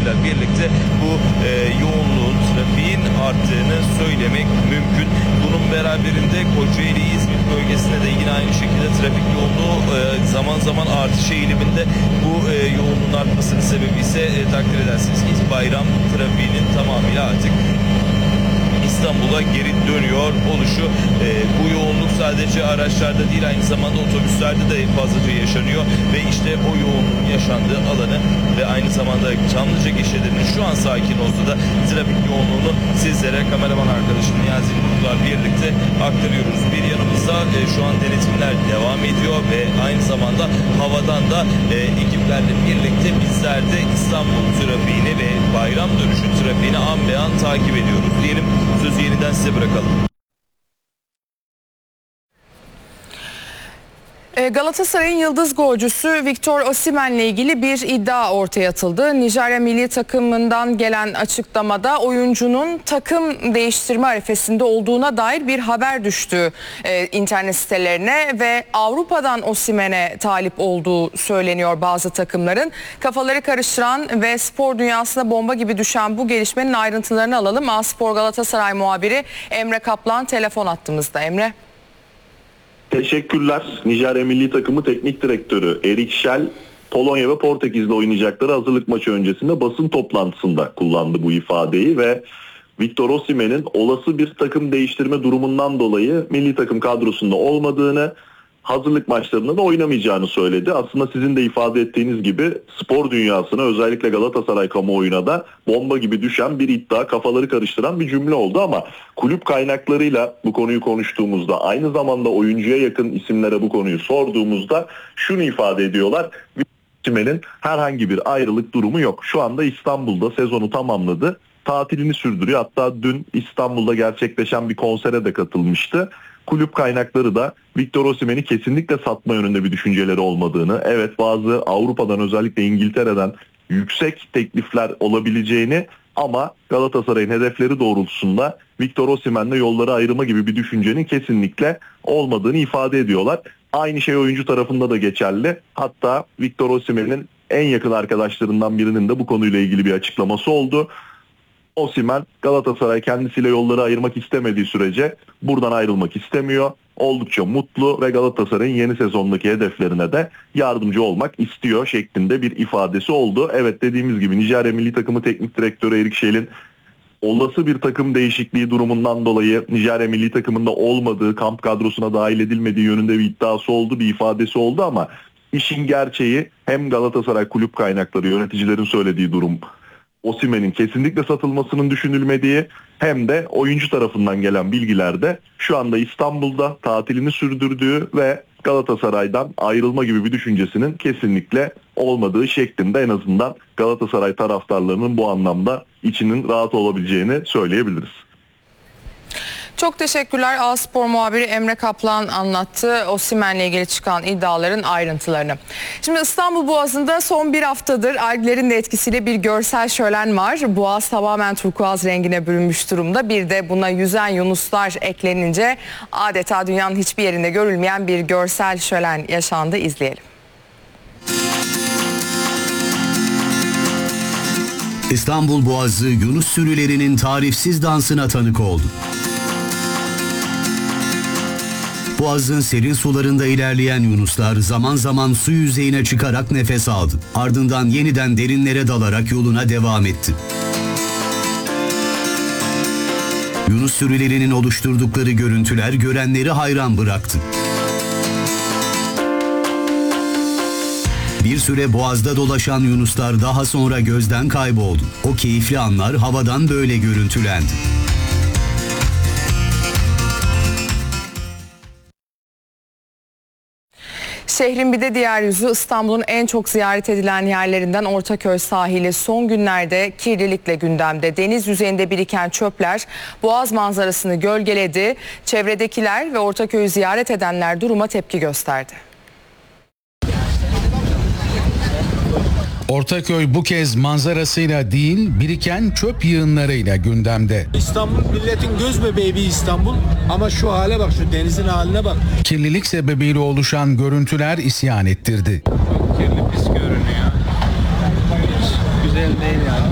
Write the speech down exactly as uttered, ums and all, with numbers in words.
olmasıyla birlikte bu e, yoğunluğun, trafiğin arttığını söylemek mümkün. Bunun beraberinde Kocaeli, İzmir bölgesinde de yine aynı şekilde trafik yoğunluğu e, zaman zaman artış eğiliminde. Bu e, yoğunluğun artmasının sebebi ise e, takdir edersiniz ki bayram trafiğinin tamamıyla artık İstanbul'a geri dönüyor oluşu. E, bu yoğunluk sadece araçlarda değil, aynı zamanda otobüslerde de fazlaca yaşanıyor ve işte o yoğunluğun yaşandığı alanı ve aynı zamanda Çamlıca gişelerinin şu an sakin olsa da trafik yoğunluğunu sizlere kameraman arkadaşım Niyazi Mutlu'la birlikte aktarıyoruz. Bir yanımızda e, şu an denetimler devam ediyor ve aynı zamanda havadan da e, ekiplerle birlikte bizler de İstanbul trafiğini ve bayram dönüşü trafiğini an be an takip ediyoruz diyelim. Sözü yeniden size bırakalım. Galatasaray'ın yıldız golcüsü Victor Osimhen'le ilgili bir iddia ortaya atıldı. Nijerya milli takımından gelen açıklamada oyuncunun takım değiştirme arifesinde olduğuna dair bir haber düştü e, internet sitelerine ve Avrupa'dan Osimhen'e talip olduğu söyleniyor bazı takımların. Kafaları karıştıran ve spor dünyasına bomba gibi düşen bu gelişmenin ayrıntılarını alalım. A-Spor Galatasaray muhabiri Emre Kaplan telefon attığımızda. Emre. Teşekkürler. Nijerya milli takımı teknik direktörü Erik Şel, Polonya ve Portekiz'le oynayacakları hazırlık maçı öncesinde basın toplantısında kullandı bu ifadeyi ve Victor Osimhen'in olası bir takım değiştirme durumundan dolayı milli takım kadrosunda olmadığını, hazırlık maçlarında da oynamayacağını söyledi. Aslında sizin de ifade ettiğiniz gibi spor dünyasına, özellikle Galatasaray kamuoyuna da bomba gibi düşen bir iddia, kafaları karıştıran bir cümle oldu ama kulüp kaynaklarıyla bu konuyu konuştuğumuzda, aynı zamanda oyuncuya yakın isimlere bu konuyu sorduğumuzda şunu ifade ediyorlar: Osimhen'in herhangi bir ayrılık durumu yok. Şu anda İstanbul'da sezonu tamamladı. Tatilini sürdürüyor. Hatta dün İstanbul'da gerçekleşen bir konsere de katılmıştı. Kulüp kaynakları da Victor Osimhen'i kesinlikle satma yönünde bir düşünceleri olmadığını, evet bazı Avrupa'dan, özellikle İngiltere'den yüksek teklifler olabileceğini ama Galatasaray'ın hedefleri doğrultusunda Victor Osimhen'le yolları ayırma gibi bir düşüncenin kesinlikle olmadığını ifade ediyorlar. Aynı şey oyuncu tarafında da geçerli. Hatta Victor Osimhen'in en yakın arkadaşlarından birinin de bu konuyla ilgili bir açıklaması oldu. Osimhen, Galatasaray kendisiyle yolları ayırmak istemediği sürece buradan ayrılmak istemiyor. Oldukça mutlu ve Galatasaray'ın yeni sezondaki hedeflerine de yardımcı olmak istiyor şeklinde bir ifadesi oldu. Evet, dediğimiz gibi Nijerya milli takımı teknik direktörü Erik Şel'in olası bir takım değişikliği durumundan dolayı Nijerya milli takımında olmadığı, kamp kadrosuna dahil edilmediği yönünde bir iddiası oldu, bir ifadesi oldu ama işin gerçeği hem Galatasaray kulüp kaynakları, yöneticilerin söylediği durum, Osimhen'in kesinlikle satılmasının düşünülmediği, hem de oyuncu tarafından gelen bilgilerde şu anda İstanbul'da tatilini sürdürdüğü ve Galatasaray'dan ayrılma gibi bir düşüncesinin kesinlikle olmadığı şeklinde, en azından Galatasaray taraftarlarının bu anlamda içinin rahat olabileceğini söyleyebiliriz. Çok teşekkürler. A-Spor muhabiri Emre Kaplan anlattı Osimhen'le ilgili çıkan iddiaların ayrıntılarını. Şimdi İstanbul Boğazı'nda son bir haftadır alglerin de etkisiyle bir görsel şölen var. Boğaz tamamen turkuaz rengine bürünmüş durumda. Bir de buna yüzen yunuslar eklenince adeta dünyanın hiçbir yerinde görülmeyen bir görsel şölen yaşandı. İzleyelim. İstanbul Boğazı yunus sürülerinin tarifsiz dansına tanık oldu. Boğazın serin sularında ilerleyen yunuslar zaman zaman su yüzeyine çıkarak nefes aldı. Ardından yeniden derinlere dalarak yoluna devam etti. Yunus sürülerinin oluşturdukları görüntüler görenleri hayran bıraktı. Bir süre boğazda dolaşan yunuslar daha sonra gözden kayboldu. O keyifli anlar havadan böyle görüntülendi. Şehrin bir de diğer yüzü, İstanbul'un en çok ziyaret edilen yerlerinden Ortaköy sahili son günlerde kirlilikle gündemde. Deniz yüzeyinde biriken çöpler Boğaz manzarasını gölgeledi. Çevredekiler ve Ortaköy'ü ziyaret edenler duruma tepki gösterdi. Ortaköy bu kez manzarasıyla değil, biriken çöp yığınlarıyla gündemde. İstanbul milletin göz bebeği bir İstanbul ama şu hale bak, şu denizin haline bak. Kirlilik sebebiyle oluşan görüntüler isyan ettirdi. Kirli, pis görünüyor. Hiç güzel değil ya.